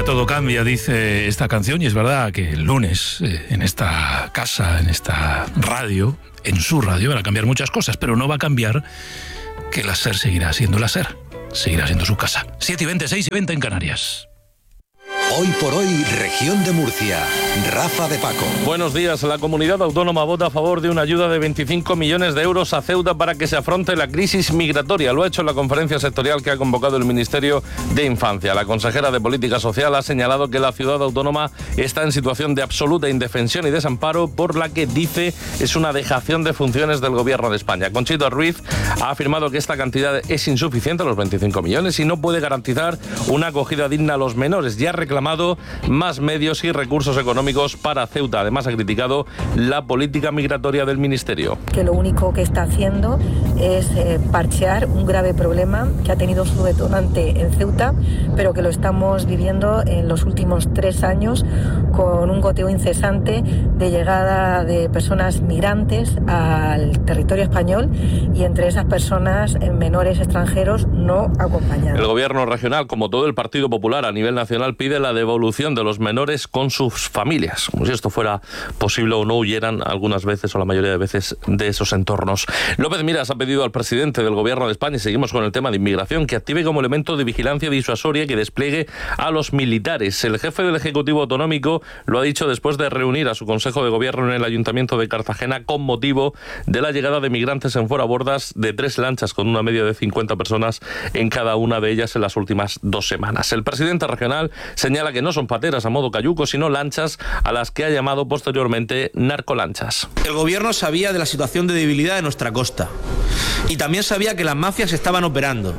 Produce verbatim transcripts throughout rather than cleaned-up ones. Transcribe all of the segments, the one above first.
día todo cambia, dice esta canción, y es verdad que el lunes eh, en esta casa, en esta radio, en su radio, van a cambiar muchas cosas, pero no va a cambiar que la SER seguirá siendo la SER, seguirá siendo su casa. siete y veinte, seis y veinte en Canarias. Hoy por hoy, Región de Murcia. Rafa de Paco. Buenos días. La comunidad autónoma vota a favor de una ayuda de veinticinco millones de euros a Ceuta para que se afronte la crisis migratoria. Lo ha hecho en la conferencia sectorial que ha convocado el Ministerio de Infancia. La consejera de Política Social ha señalado que la ciudad autónoma está en situación de absoluta indefensión y desamparo, por la que dice es una dejación de funciones del Gobierno de España. Conchita Ruiz ha afirmado que esta cantidad es insuficiente, los veinticinco millones, y no puede garantizar una acogida digna a los menores. Ya ha reclamado más medios y recursos económicos para Ceuta. Además, ha criticado la política migratoria del Ministerio. Que lo único que está haciendo es eh, parchear un grave problema que ha tenido su detonante en Ceuta, pero que lo estamos viviendo en los últimos tres años con un goteo incesante de llegada de personas migrantes al territorio español, y entre esas personas menores extranjeros no acompañados. El Gobierno regional, como todo el Partido Popular a nivel nacional, pide la devolución de los menores con sus familias, como si esto fuera posible o no huyeran algunas veces o la mayoría de veces de esos entornos. López Miras ha pedido al presidente del Gobierno de España, y seguimos con el tema de inmigración, que active como elemento de vigilancia disuasoria y que despliegue a los militares. El jefe del Ejecutivo Autonómico lo ha dicho después de reunir a su Consejo de Gobierno en el Ayuntamiento de Cartagena con motivo de la llegada de migrantes en fuerabordas de tres lanchas con una media de cincuenta personas en cada una de ellas en las últimas dos semanas. El presidente regional señala que no son pateras a modo cayuco, sino lanchas a las que ha llamado posteriormente narcolanchas. El gobierno sabía de la situación de debilidad de nuestra costa y también sabía que las mafias estaban operando,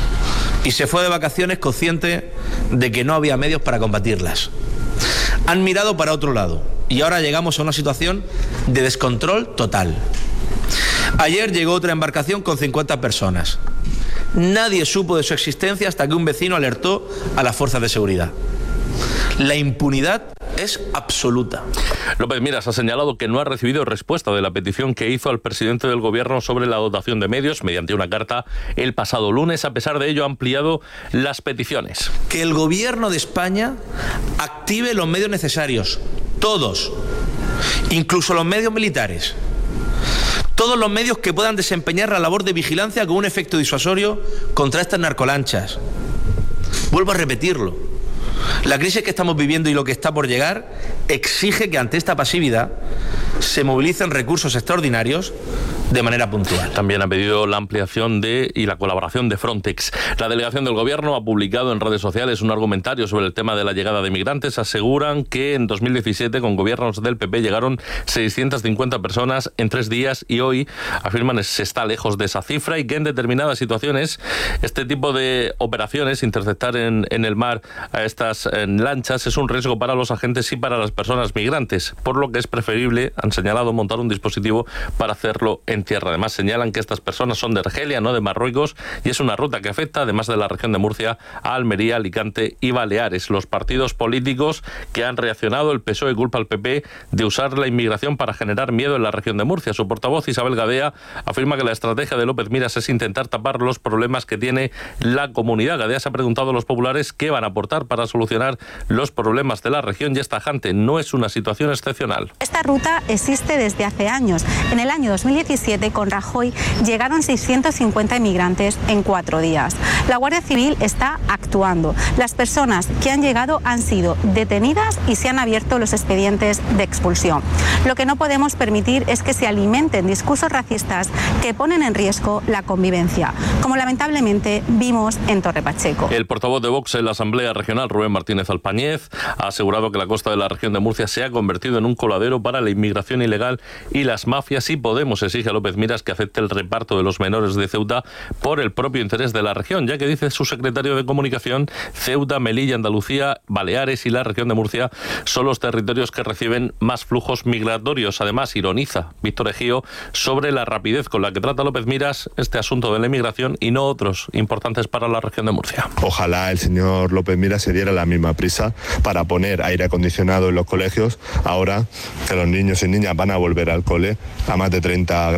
y se fue de vacaciones consciente de que no había medios para combatirlas. Han mirado para otro lado y ahora llegamos a una situación de descontrol total. Ayer llegó otra embarcación con cincuenta personas. Nadie supo de su existencia hasta que un vecino alertó a las fuerzas de seguridad. La impunidad es absoluta. López Miras ha señalado que no ha recibido respuesta de la petición que hizo al presidente del Gobierno sobre la dotación de medios mediante una carta el pasado lunes. A pesar de ello, ha ampliado las peticiones. Que el Gobierno de España active los medios necesarios, todos, incluso los medios militares. Todos los medios que puedan desempeñar la labor de vigilancia con un efecto disuasorio contra estas narcolanchas. Vuelvo a repetirlo. La crisis que estamos viviendo y lo que está por llegar exige que ante esta pasividad se movilicen recursos extraordinarios de manera puntual. También ha pedido la ampliación de y la colaboración de Frontex. La delegación del Gobierno ha publicado en redes sociales un argumentario sobre el tema de la llegada de migrantes. Aseguran que en dos mil diecisiete con gobiernos del P P llegaron seiscientas cincuenta personas en tres días y hoy afirman se está lejos de esa cifra y que en determinadas situaciones este tipo de operaciones, interceptar en, en el mar a estas en lanchas, es un riesgo para los agentes y para las personas migrantes, por lo que es preferible, han señalado, montar un dispositivo para hacerlo en tierra. Además, señalan que estas personas son de Argelia, no de Marruecos, y es una ruta que afecta, además de la región de Murcia, a Almería, Alicante y Baleares. Los partidos políticos que han reaccionado, el P S O E culpa al P P de usar la inmigración para generar miedo en la región de Murcia. Su portavoz, Isabel Gadea, afirma que la estrategia de López Miras es intentar tapar los problemas que tiene la comunidad. Gadea se ha preguntado a los populares qué van a aportar para solucionar los problemas de la región, y es tajante, no es una situación excepcional. Esta ruta existe desde hace años. En el año dos mil diecisiete, con Rajoy, llegaron seiscientos cincuenta inmigrantes en cuatro días. La Guardia Civil está actuando. Las personas que han llegado han sido detenidas y se han abierto los expedientes de expulsión. Lo que no podemos permitir es que se alimenten discursos racistas que ponen en riesgo la convivencia, como lamentablemente vimos en Torre Pacheco. El portavoz de Vox en la Asamblea Regional, Rubén Martínez Alpañez, ha asegurado que la costa de la región de Murcia se ha convertido en un coladero para la inmigración ilegal y las mafias, y Podemos exige a López Miras que acepte el reparto de los menores de Ceuta por el propio interés de la región, ya que dice su secretario de Comunicación, Ceuta, Melilla, Andalucía, Baleares y la región de Murcia son los territorios que reciben más flujos migratorios. Además, ironiza Víctor Ejío sobre la rapidez con la que trata López Miras este asunto de la inmigración y no otros importantes para la región de Murcia. Ojalá el señor López Miras se diera la misma prisa para poner aire acondicionado en los colegios, ahora que los niños y niñas van a volver al cole a más de treinta grados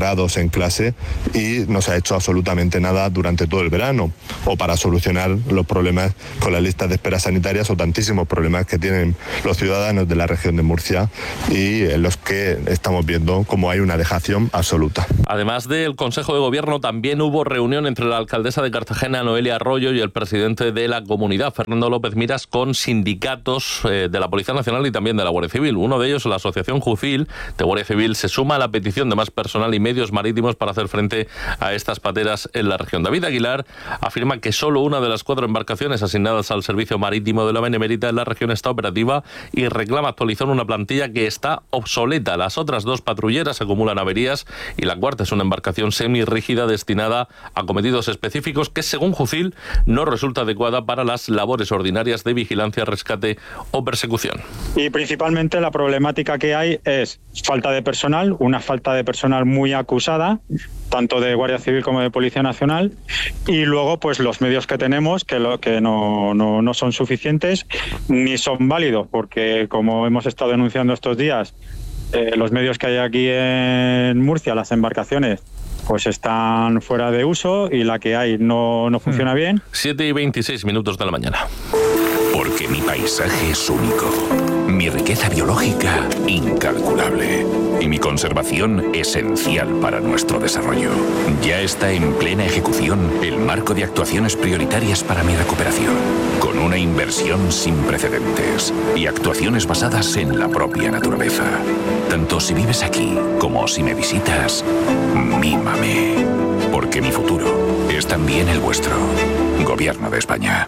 parados en clase y no se ha hecho absolutamente nada durante todo el verano, o para solucionar los problemas con las listas de espera sanitarias o tantísimos problemas que tienen los ciudadanos de la región de Murcia y en los que estamos viendo como hay una dejación absoluta. Además del Consejo de Gobierno, también hubo reunión entre la alcaldesa de Cartagena, Noelia Arroyo, y el presidente de la comunidad, Fernando López Miras, con sindicatos eh, de la Policía Nacional y también de la Guardia Civil. Uno de ellos, la Asociación Jucil de Guardia Civil, se suma a la petición de más personal y medios marítimos para hacer frente a estas pateras en la región. David Aguilar afirma que solo una de las cuatro embarcaciones asignadas al servicio marítimo de la Benemérita en la región está operativa y reclama actualizar una plantilla que está obsoleta. Las otras dos patrulleras acumulan averías y la cuarta es una embarcación semirrígida destinada a cometidos específicos que, según Jucil, no resulta adecuada para las labores ordinarias de vigilancia, rescate o persecución. Y principalmente la problemática que hay es falta de personal, una falta de personal muy acusada, tanto de Guardia Civil como de Policía Nacional, y luego pues los medios que tenemos que, lo, que no, no, no son suficientes ni son válidos, porque como hemos estado denunciando estos días, eh, los medios que hay aquí en Murcia, las embarcaciones, pues están fuera de uso y la que hay no, no funciona bien. siete y veintiséis minutos de la mañana. Porque mi paisaje es único, mi riqueza biológica incalculable y mi conservación esencial para nuestro desarrollo. Ya está en plena ejecución el marco de actuaciones prioritarias para mi recuperación, con una inversión sin precedentes y actuaciones basadas en la propia naturaleza. Tanto si vives aquí como si me visitas, mímame, porque mi futuro es también el vuestro. Gobierno de España.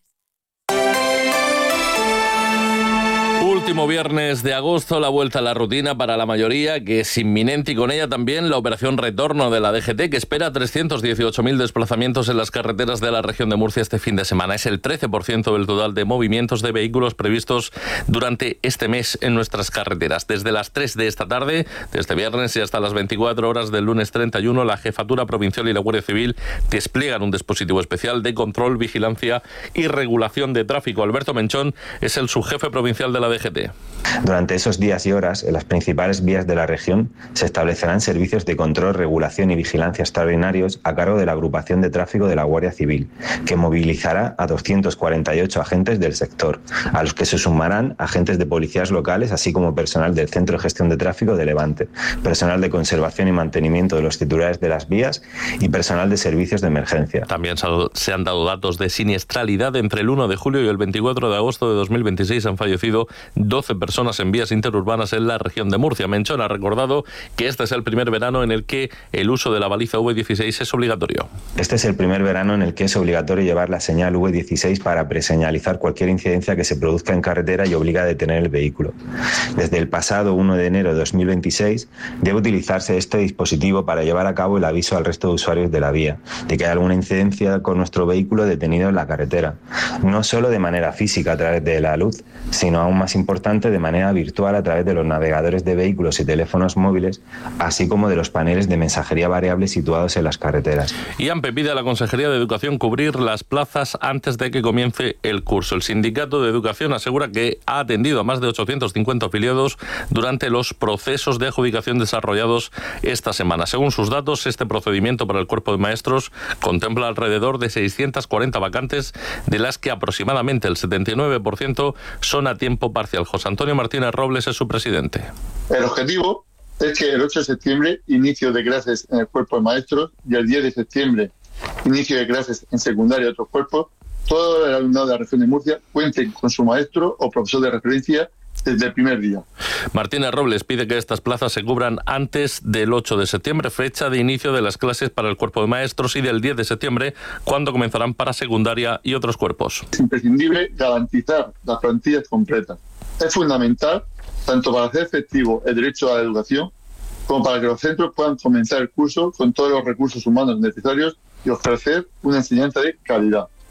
Último viernes de agosto, la vuelta a la rutina para la mayoría, que es inminente, y con ella también la operación retorno de la D G T, que espera trescientos dieciocho mil desplazamientos en las carreteras de la región de Murcia este fin de semana. Es el trece por ciento del total de movimientos de vehículos previstos durante este mes en nuestras carreteras. Desde las tres de esta tarde, de este viernes, y hasta las veinticuatro horas del lunes treinta y uno, la Jefatura Provincial y la Guardia Civil despliegan un dispositivo especial de control, vigilancia y regulación de tráfico. Alberto Menchón es el subjefe provincial de la D G T. Durante esos días y horas, en las principales vías de la región se establecerán servicios de control, regulación y vigilancia extraordinarios a cargo de la Agrupación de Tráfico de la Guardia Civil, que movilizará a doscientos cuarenta y ocho agentes del sector, a los que se sumarán agentes de policías locales, así como personal del Centro de Gestión de Tráfico de Levante, personal de conservación y mantenimiento de los titulares de las vías y personal de servicios de emergencia. También se han dado datos de siniestralidad. Entre el uno de julio y el veinticuatro de agosto de dos mil veintiséis han fallecido doce personas en vías interurbanas en la región de Murcia. Menchón ha recordado que este es el primer verano en el que el uso de la baliza V dieciséis es obligatorio. Este es el primer verano en el que es obligatorio llevar la señal V dieciséis para preseñalizar cualquier incidencia que se produzca en carretera y obliga a detener el vehículo. Desde el pasado uno de enero de dos mil veintiséis debe utilizarse este dispositivo para llevar a cabo el aviso al resto de usuarios de la vía de que hay alguna incidencia con nuestro vehículo detenido en la carretera, no solo de manera física a través de la luz, sino aún más importante de manera virtual a través de los navegadores de vehículos y teléfonos móviles, así como de los paneles de mensajería variable situados en las carreteras. Y AMPE pide a la Consejería de Educación cubrir las plazas antes de que comience el curso. El Sindicato de Educación asegura que ha atendido a más de ochocientos cincuenta afiliados durante los procesos de adjudicación desarrollados esta semana. Según sus datos, este procedimiento para el cuerpo de maestros contempla alrededor de seiscientas cuarenta vacantes, de las que aproximadamente el setenta y nueve por ciento son a tiempo parcial. José Antonio Martínez Robles es su presidente. El objetivo es que el ocho de septiembre, inicio de clases en el cuerpo de maestros, y el diez de septiembre, inicio de clases en secundaria y otros cuerpos, todo el alumnado de la región de Murcia cuente con su maestro o profesor de referencia desde el primer día. Martínez Robles pide que estas plazas se cubran antes del ocho de septiembre, fecha de inicio de las clases para el cuerpo de maestros, y del diez de septiembre, cuando comenzarán para secundaria y otros cuerpos. Es imprescindible garantizar las plantillas completas. Es fundamental tanto para hacer efectivo el derecho a la educación como para que los centros puedan comenzar el curso con todos los recursos humanos necesarios y ofrecer una enseñanza de calidad.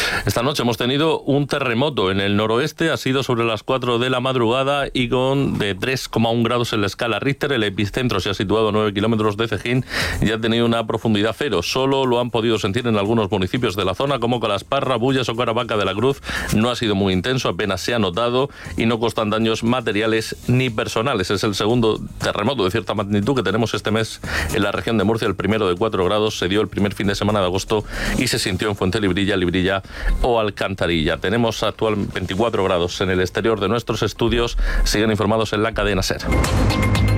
Esta noche hemos tenido un terremoto en el noroeste, ha sido sobre las cuatro de la madrugada y con de tres coma uno grados en la escala Richter. El epicentro se ha situado a nueve kilómetros de Cejín y ha tenido una profundidad cero. Solo lo han podido sentir en algunos municipios de la zona, como Calasparra, Bullas o Caravaca de la Cruz. No ha sido muy intenso, apenas se ha notado y no constan daños materiales ni personales. Es el segundo terremoto de cierta magnitud que tenemos este mes en la región de Murcia. El primero de cuatro grados se dio el primer fin de semana de agosto y se sintió en Fuentelibrilla, Librilla o Alcantarilla. Tenemos actualmente veinticuatro grados en el exterior de nuestros estudios. Siguen informados en la cadena SER.